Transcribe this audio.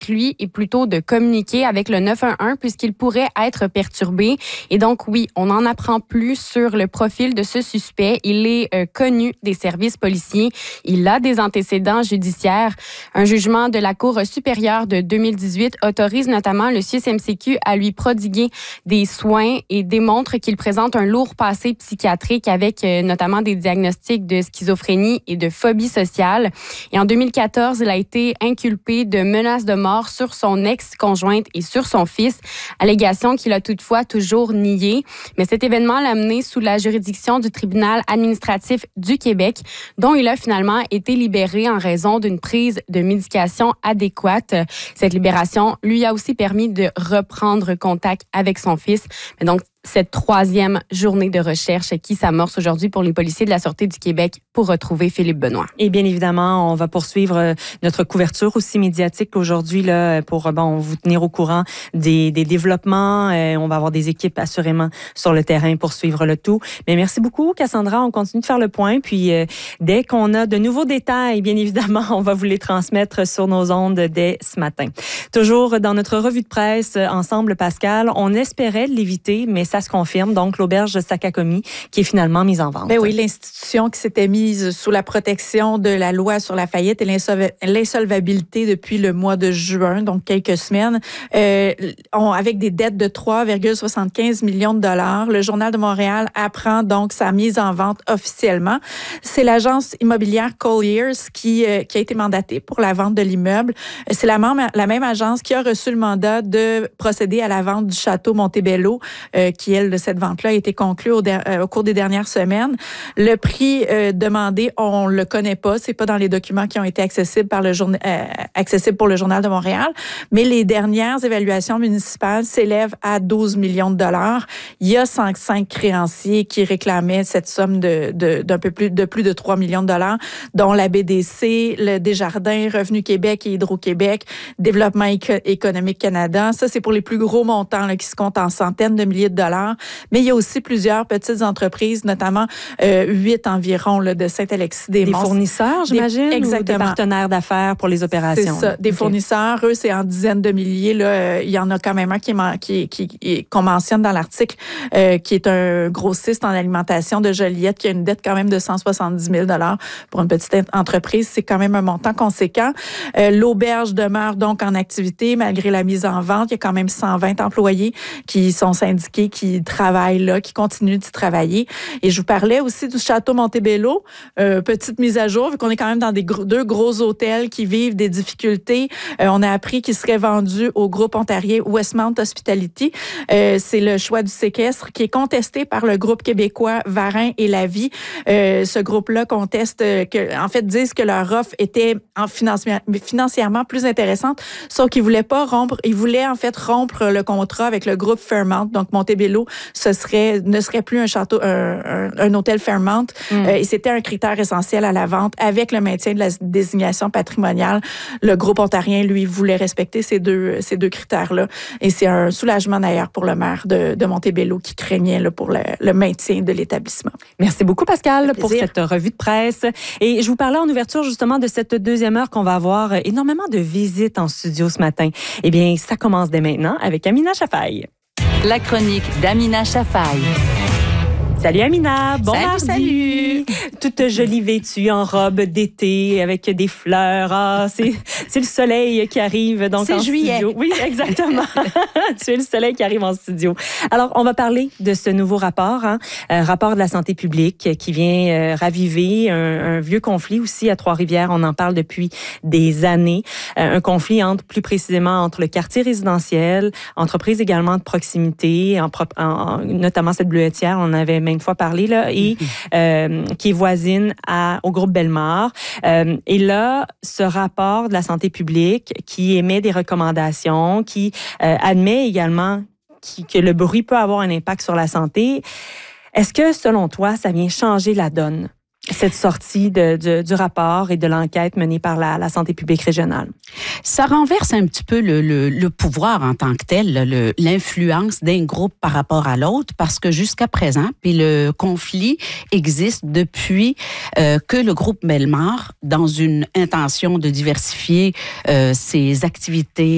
lui est plutôt de communiquer avec le 911 puisqu'il pourrait être perturbé. Et donc, oui, on en apprend plus sur le profil de ce suspect. Il est connu des services policiers. Il a des antécédents judiciaires. Un jugement de la Cour supérieure de 2018 autorise notamment le CIUS-MCQ à lui prodiguer des soins et démontre qu'il présente un lourd passé psychiatrique avec notamment des diagnostics de schizophrénie et de phobie sociale. Et en 2014, il a été inculpé de menaces de mort sur son ex-conjointe et sur son fils, allégation qu'il a toutefois toujours niée. Mais cet événement l'a mené sous la juridiction du tribunal administratif du Québec, dont il a finalement été libéré en raison d'une prise de médication adéquate. Cette libération lui a aussi permis de reprendre contact avec son fils. Mais donc, cette troisième journée de recherche qui s'amorce aujourd'hui pour les policiers de la Sûreté du Québec pour retrouver Philippe Benoît. Et bien évidemment, on va poursuivre notre couverture aussi médiatique aujourd'hui là, pour vous tenir au courant des développements. On va avoir des équipes assurément sur le terrain pour suivre le tout. Mais merci beaucoup, Cassandra. On continue de faire le point. Puis dès qu'on a de nouveaux détails, bien évidemment, on va vous les transmettre sur nos ondes dès ce matin. Toujours dans notre revue de presse, ensemble, Pascal, on espérait l'éviter, mais ça se confirme. Donc, l'auberge de Sakakomi qui est finalement mise en vente. Ben oui, l'institution qui s'était mise sous la protection de la loi sur la faillite et l'insolvabilité depuis le mois de juin, donc quelques semaines, avec des dettes de 3,75 millions de dollars. Le Journal de Montréal apprend donc sa mise en vente officiellement. C'est l'agence immobilière Colliers qui a été mandatée pour la vente de l'immeuble. C'est la même agence qui a reçu le mandat de procéder à la vente du château Montebello, qui, elle, de cette vente-là a été conclue au cours des dernières semaines. Le prix demandé, on le connaît pas. C'est pas dans les documents qui ont été accessibles accessibles pour le Journal de Montréal. Mais les dernières évaluations municipales s'élèvent à 12 millions de dollars. Il y a 5 créanciers qui réclamaient cette somme de plus de 3 millions de dollars, dont la BDC, le Desjardins, Revenu Québec et Hydro-Québec, Développement économique Canada. Ça, c'est pour les plus gros montants là, qui se comptent en centaines de milliers de dollars. Mais il y a aussi plusieurs petites entreprises, notamment 8 environ là, de Saint-Alexis-des-Monts. Des fournisseurs, j'imagine, exactement. Ou des partenaires d'affaires pour les opérations? C'est ça, des fournisseurs. Eux, c'est en dizaines de milliers. Là. Il y en a quand même un qu'on mentionne dans l'article, qui est un grossiste en alimentation de Joliette, qui a une dette quand même de 170 000 $ pour une petite entreprise. C'est quand même un montant conséquent. L'auberge demeure donc en activité malgré la mise en vente. Il y a quand même 120 employés qui sont syndiqués, qui travaillent là, qui continuent d'y travailler. Et je vous parlais aussi du château Montebello. Petite mise à jour, vu qu'on est quand même dans deux gros hôtels qui vivent des difficultés. On a appris qu'il serait vendu au groupe ontarien Westmount Hospitality. C'est le choix du séquestre qui est contesté par le groupe québécois Varin et La Vie. Ce groupe-là conteste disent que leur offre était financièrement plus intéressante, sauf qu'ils voulaient pas rompre. Ils voulaient en fait rompre le contrat avec le groupe Fairmount. Donc Montebello, ne serait plus un hôtel Fairmount. Et c'était un critère essentiel à la vente avec le maintien de la désignation patrimoniale. Le groupe ontarien, lui, voulait respecter ces deux critères-là. Et c'est un soulagement d'ailleurs pour le maire de Montebello qui craignait là, pour le maintien de l'établissement. Merci beaucoup, Pascal, pour cette revue de presse. Et je vous parlais en ouverture justement de cette deuxième heure qu'on va avoir énormément de visites en studio ce matin. Eh bien, ça commence dès maintenant avec Amina Chafaï. La chronique d'Amina Chafaï. Salut Amina, bon mardi. Salut. Toute jolie vêtue en robe d'été avec des fleurs. Ah, c'est le soleil qui arrive donc en juillet. Studio. Oui, exactement. Tu es le soleil qui arrive en studio. Alors, on va parler de ce nouveau rapport, rapport de la santé publique qui vient raviver un vieux conflit aussi à Trois-Rivières. On en parle depuis des années. Un conflit plus précisément entre le quartier résidentiel, entreprises également de proximité, notamment cette bleuetière, on avait maintes fois parlé, là, et qui est voisine au groupe Bellemare. Et là, ce rapport de la santé publique qui émet des recommandations, qui admet également que le bruit peut avoir un impact sur la santé, est-ce que, selon toi, ça vient changer la donne, cette sortie du rapport et de l'enquête menée par la santé publique régionale? Ça renverse un petit peu le pouvoir en tant que tel, l'influence d'un groupe par rapport à l'autre, parce que jusqu'à présent, puis le conflit existe depuis que le groupe Bellemare, dans une intention de diversifier ses activités